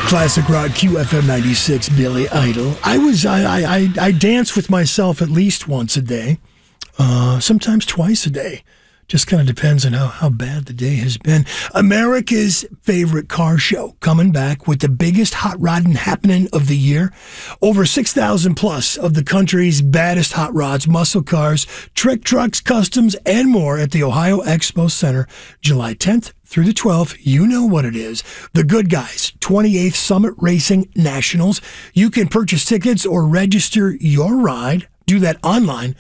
Classic rock QFM 96, Billy Idol. I dance with myself at least once a day, sometimes twice a day. Just kind of depends on how bad the day has been. America's favorite car show coming back with the biggest hot rodding happening of the year. Over 6,000 plus of the country's baddest hot rods, muscle cars, trick trucks, customs, and more at the Ohio Expo Center, July 10th through the 12th. You know what it is. The Good Guys, 28th Summit Racing Nationals. You can purchase tickets or register your ride. Do that online.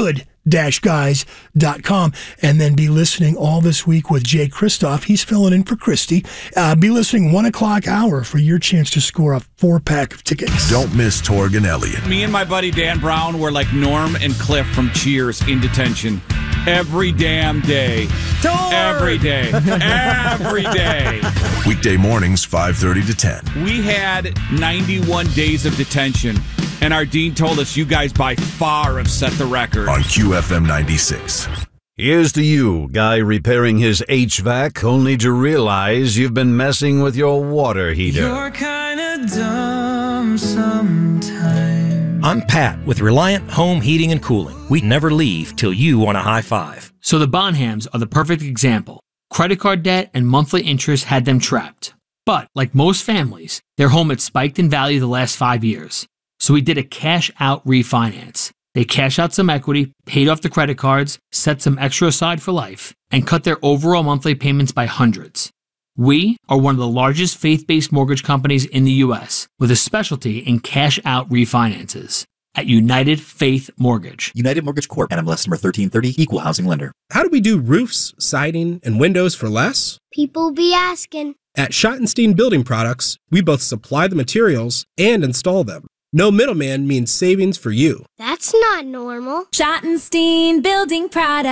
Good-guys.com, and then be listening all this week with Jay Kristoff. He's filling in for Christy. Be listening 1 o'clock hour for your chance to score a 4-pack of tickets. Don't miss Torg and Elliott. Me and my buddy Dan Brown were like Norm and Cliff from Cheers in detention every damn day. Torg! Every day. Every day. Weekday mornings, 5:30 to 10. We had 91 days of detention, and our dean told us you guys by far have set the record. On QFM 96. Here's to you, guy repairing his HVAC only to realize you've been messing with your water heater. You're kinda dumb sometimes. I'm Pat with Reliant Home Heating and Cooling. We never leave till you want a high five. So the Bonhams are the perfect example. Credit card debt and monthly interest had them trapped. But, like most families, their home had spiked in value the last 5 years. So we did a cash-out refinance. They cashed out some equity, paid off the credit cards, set some extra aside for life, and cut their overall monthly payments by hundreds. We are one of the largest faith-based mortgage companies in the U.S. with a specialty in cash-out refinances at United Faith Mortgage. United Mortgage Corp. NMLS number 1330, Equal Housing Lender. How do we do roofs, siding, and windows for less? People be asking. At Schottenstein Building Products, we both supply the materials and install them. No middleman means savings for you. That's not normal. Schottenstein Building Products.